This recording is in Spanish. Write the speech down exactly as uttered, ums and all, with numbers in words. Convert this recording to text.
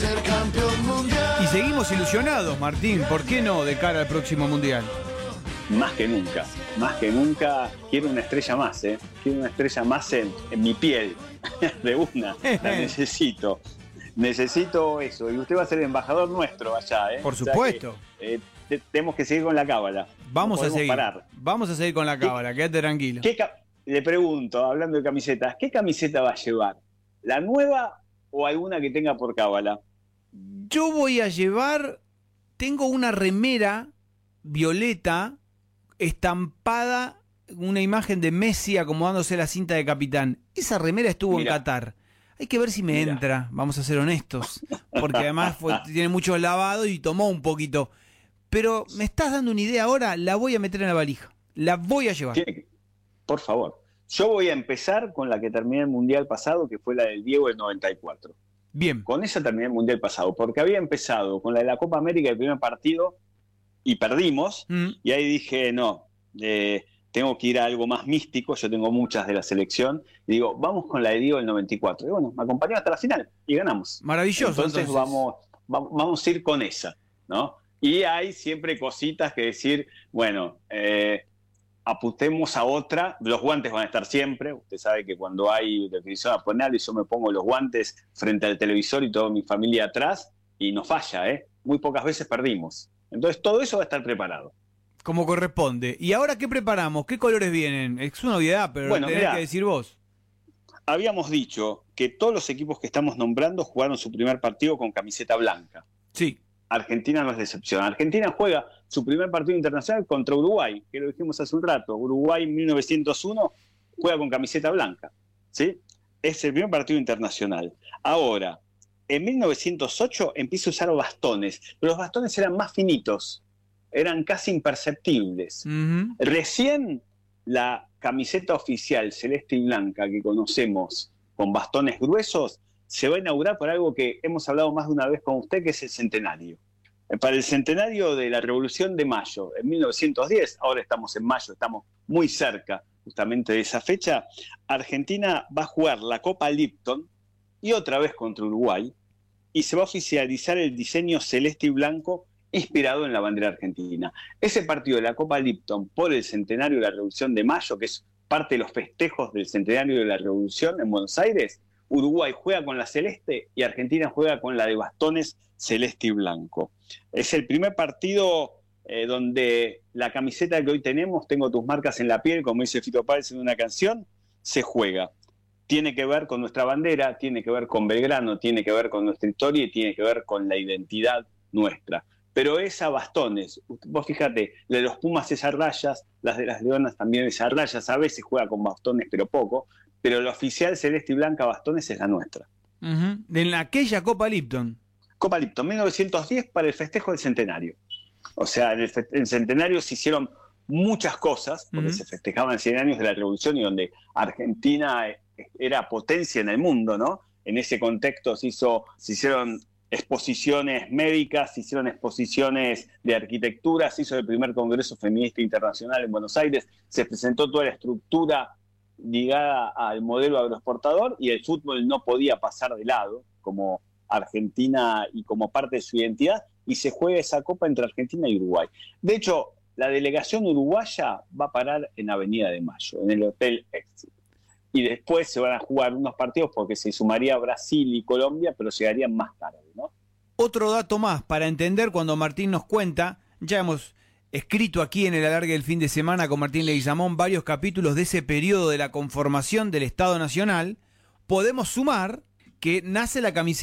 ser campeón mundial. Y seguimos ilusionados, Martín, ¿por qué no de cara al próximo Mundial? Más que nunca, más que nunca quiero una estrella más, ¿eh? Quiero una estrella más en, en mi piel, de una, la necesito. Necesito eso, y usted va a ser el embajador nuestro allá, ¿eh? Por supuesto. O sea que, eh, te, tenemos que seguir con la cábala. Vamos no a seguir. Parar. Vamos a seguir con la cábala, quédate tranquilo. ¿Qué ca- Le pregunto, hablando de camisetas, ¿qué camiseta va a llevar? ¿La nueva o alguna que tenga por cábala? Yo voy a llevar, tengo una remera violeta estampada, una imagen de Messi acomodándose la cinta de capitán. Esa remera estuvo Mirá. en Qatar. Hay que ver si me Mirá. entra, vamos a ser honestos, porque además fue, tiene mucho lavado y tomó un poquito. Pero me estás dando una idea ahora, la voy a meter en la valija, la voy a llevar. Tiene que- Por favor. Yo voy a empezar con la que terminé el Mundial pasado, que fue la del Diego del noventa y cuatro. Bien, Con esa terminé el Mundial pasado, porque había empezado con la de la Copa América el primer partido y perdimos, mm, y ahí dije, no, eh, tengo que ir a algo más místico, yo tengo muchas de la selección, y digo, vamos con la de Diego del noventa y cuatro. Y bueno, me acompañó hasta la final y ganamos. maravilloso. Entonces, Entonces, Vamos, vamos, vamos a ir con esa, ¿no? Y hay siempre cositas que decir, bueno, eh, apuntemos a otra, los guantes van a estar siempre, usted sabe que cuando hay definición a penal y yo me pongo los guantes frente al televisor y toda mi familia atrás, y no falla, ¿eh? Muy pocas veces perdimos. Entonces todo eso va a estar preparado. como corresponde. ¿Y ahora qué preparamos? ¿Qué colores vienen? Es una obviedad, pero Bueno, lo tenés mirá. que decir vos. Habíamos dicho que todos los equipos que estamos nombrando jugaron su primer partido con camiseta blanca. Sí, Argentina no es decepción. Argentina juega su primer partido internacional contra Uruguay, que lo dijimos hace un rato. Uruguay en mil novecientos uno juega con camiseta blanca, ¿sí? Es el primer partido internacional. Ahora, en mil novecientos ocho empieza a usar bastones, pero los bastones eran más finitos, eran casi imperceptibles. ujú. Recién la camiseta oficial celeste y blanca que conocemos con bastones gruesos se va a inaugurar por algo que hemos hablado más de una vez con usted, que es el centenario. Para el centenario de la Revolución de Mayo, en mil novecientos diez, ahora estamos en mayo, estamos muy cerca justamente de esa fecha, Argentina va a jugar la Copa Lipton y otra vez contra Uruguay, y se va a oficializar el diseño celeste y blanco inspirado en la bandera argentina. Ese partido de la Copa Lipton por el centenario de la Revolución de Mayo, que es parte de los festejos del centenario de la Revolución en Buenos Aires, Uruguay juega con la celeste y Argentina juega con la de bastones celeste y blanco. Es el primer partido eh, donde la camiseta que hoy tenemos, Tengo tus marcas en la piel, como dice Fito Páez en una canción, se juega. Tiene que ver con nuestra bandera, tiene que ver con Belgrano, tiene que ver con nuestra historia y tiene que ver con la identidad nuestra. Pero es a bastones. Vos fíjate, la de los Pumas es a rayas, las de las Leonas también es a rayas, a veces juega con bastones, pero poco. Pero la oficial celeste y blanca bastones es la nuestra. Ujú. En aquella Copa Lipton. Copa Lipton, mil novecientos diez, para el festejo del centenario. O sea, en el, fe- en el centenario se hicieron muchas cosas, porque Ujú. se festejaban cien años de la Revolución y donde Argentina eh, era potencia en el mundo, ¿no? En ese contexto se, hizo, se hicieron exposiciones médicas, se hicieron exposiciones de arquitectura, se hizo el primer Congreso Feminista Internacional en Buenos Aires, se presentó toda la estructura ligada al modelo agroexportador y el fútbol no podía pasar de lado como Argentina y como parte de su identidad, y se juega esa copa entre Argentina y Uruguay. De hecho, la delegación uruguaya va a parar en Avenida de Mayo, en el Hotel Éxito. Y después se van a jugar unos partidos porque se sumaría Brasil y Colombia, pero llegarían más tarde, ¿no? Otro dato más para entender cuando Martín nos cuenta, ya hemos escrito aquí en el alargue del fin de semana con Martín Leguizamón varios capítulos de ese periodo de la conformación del Estado Nacional, podemos sumar que nace la camiseta